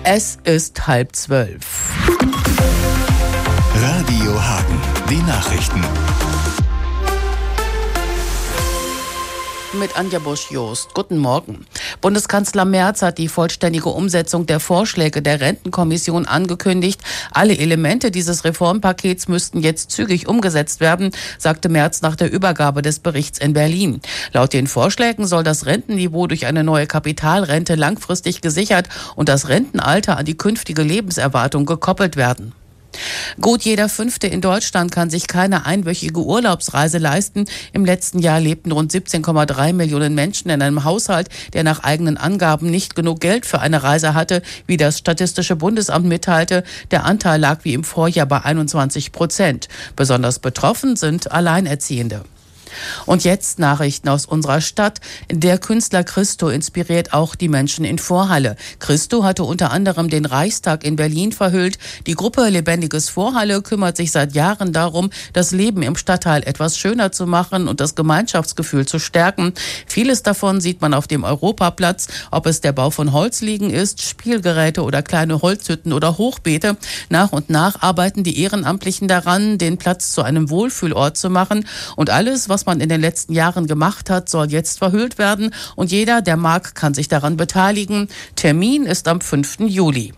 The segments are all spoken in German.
Es ist 11:30. Radio Hagen, die Nachrichten. Mit Anja Busch-Jost. Guten Morgen. Bundeskanzler Merz hat die vollständige Umsetzung der Vorschläge der Rentenkommission angekündigt. Alle Elemente dieses Reformpakets müssten jetzt zügig umgesetzt werden, sagte Merz nach der Übergabe des Berichts in Berlin. Laut den Vorschlägen soll das Rentenniveau durch eine neue Kapitalrente langfristig gesichert und das Rentenalter an die künftige Lebenserwartung gekoppelt werden. Gut jeder Fünfte in Deutschland kann sich keine einwöchige Urlaubsreise leisten. Im letzten Jahr lebten rund 17,3 Millionen Menschen in einem Haushalt, der nach eigenen Angaben nicht genug Geld für eine Reise hatte, wie das Statistische Bundesamt mitteilte. Der Anteil lag wie im Vorjahr bei 21%. Besonders betroffen sind Alleinerziehende. Und jetzt Nachrichten aus unserer Stadt. Der Künstler Christo inspiriert auch die Menschen in Vorhalle. Christo hatte unter anderem den Reichstag in Berlin verhüllt. Die Gruppe Lebendiges Vorhalle kümmert sich seit Jahren darum, das Leben im Stadtteil etwas schöner zu machen und das Gemeinschaftsgefühl zu stärken. Vieles davon sieht man auf dem Europaplatz, ob es der Bau von Holzliegen ist, Spielgeräte oder kleine Holzhütten oder Hochbeete. Nach und nach arbeiten die Ehrenamtlichen daran, den Platz zu einem Wohlfühlort zu machen. Und alles, was man in den letzten Jahren gemacht hat, soll jetzt verhüllt werden und jeder, der mag, kann sich daran beteiligen. Termin ist am 5. Juli.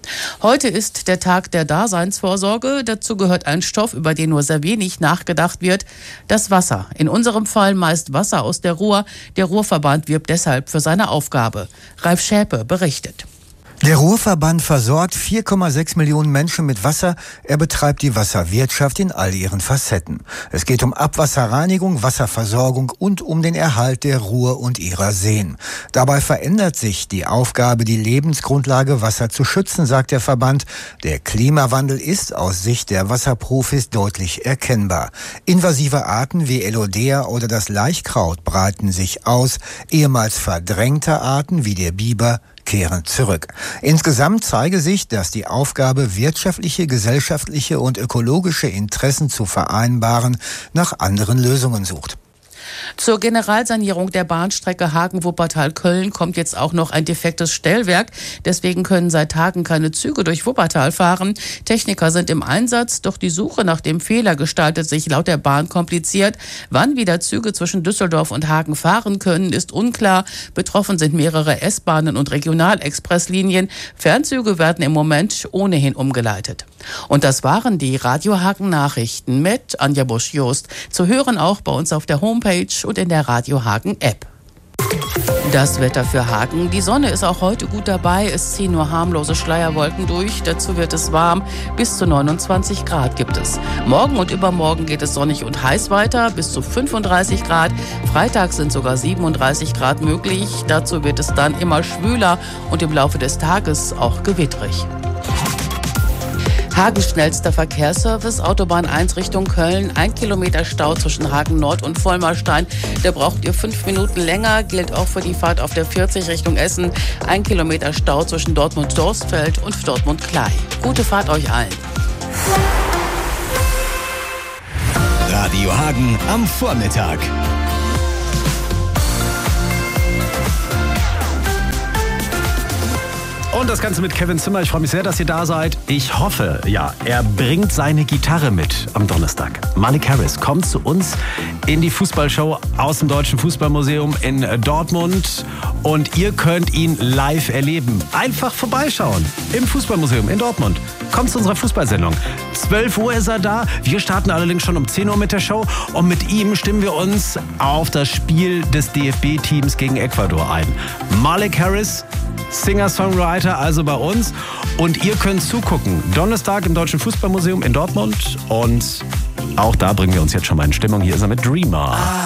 Heute ist der Tag der Daseinsvorsorge. Dazu gehört ein Stoff, über den nur sehr wenig nachgedacht wird: das Wasser. In unserem Fall meist Wasser aus der Ruhr. Der Ruhrverband wirbt deshalb für seine Aufgabe. Ralf Schäpe berichtet. Der Ruhrverband versorgt 4,6 Millionen Menschen mit Wasser. Er betreibt die Wasserwirtschaft in all ihren Facetten. Es geht um Abwasserreinigung, Wasserversorgung und um den Erhalt der Ruhr und ihrer Seen. Dabei verändert sich die Aufgabe, die Lebensgrundlage Wasser zu schützen, sagt der Verband. Der Klimawandel ist aus Sicht der Wasserprofis deutlich erkennbar. Invasive Arten wie Elodea oder das Laichkraut breiten sich aus. Ehemals verdrängte Arten wie der Biber kehren zurück. Insgesamt zeige sich, dass die Aufgabe, wirtschaftliche, gesellschaftliche und ökologische Interessen zu vereinbaren, nach anderen Lösungen sucht. Zur Generalsanierung der Bahnstrecke Hagen-Wuppertal-Köln kommt jetzt auch noch ein defektes Stellwerk. Deswegen können seit Tagen keine Züge durch Wuppertal fahren. Techniker sind im Einsatz, doch die Suche nach dem Fehler gestaltet sich laut der Bahn kompliziert. Wann wieder Züge zwischen Düsseldorf und Hagen fahren können, ist unklar. Betroffen sind mehrere S-Bahnen und Regionalexpresslinien. Fernzüge werden im Moment ohnehin umgeleitet. Und das waren die Radio Hagen Nachrichten mit Anja Busch-Jost. Zu hören auch bei uns auf der Homepage und in der Radio Hagen App. Das Wetter für Hagen. Die Sonne ist auch heute gut dabei. Es ziehen nur harmlose Schleierwolken durch. Dazu wird es warm. Bis zu 29 Grad gibt es. Morgen und übermorgen geht es sonnig und heiß weiter. Bis zu 35 Grad. Freitag sind sogar 37 Grad möglich. Dazu wird es dann immer schwüler und im Laufe des Tages auch gewittrig. Hagens schnellster Verkehrsservice, Autobahn 1 Richtung Köln, 1 Kilometer Stau zwischen Hagen Nord und Vollmarstein. Da braucht ihr 5 Minuten länger, gilt auch für die Fahrt auf der 40 Richtung Essen. 1 Kilometer Stau zwischen Dortmund-Dorstfeld und Dortmund-Klei. Gute Fahrt euch allen. Radio Hagen am Vormittag. Und das Ganze mit Kevin Zimmer. Ich freue mich sehr, dass ihr da seid. Ich hoffe, ja, er bringt seine Gitarre mit am Donnerstag. Malik Harris kommt zu uns in die Fußballshow aus dem Deutschen Fußballmuseum in Dortmund. Und ihr könnt ihn live erleben. Einfach vorbeischauen im Fußballmuseum in Dortmund. Kommt zu unserer Fußballsendung. 12 Uhr ist er da. Wir starten allerdings schon um 10 Uhr mit der Show. Und mit ihm stimmen wir uns auf das Spiel des DFB-Teams gegen Ecuador ein. Malik Harris, Singer-Songwriter, also bei uns. Und ihr könnt zugucken. Donnerstag im Deutschen Fußballmuseum in Dortmund. Und auch da bringen wir uns jetzt schon mal in Stimmung. Hier ist er mit Dreamer.